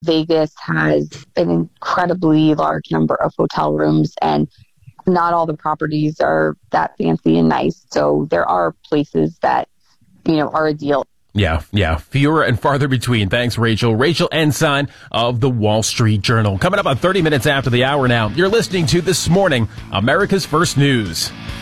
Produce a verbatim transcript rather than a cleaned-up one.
Vegas has an incredibly large number of hotel rooms, and not all the properties are that fancy and nice. So there are places that, you know, are a deal. Yeah, yeah. Fewer and farther between. Thanks, Rachel. Rachel Ensign of the Wall Street Journal. Coming up on thirty minutes after the hour now, you're listening to This Morning, America's First News.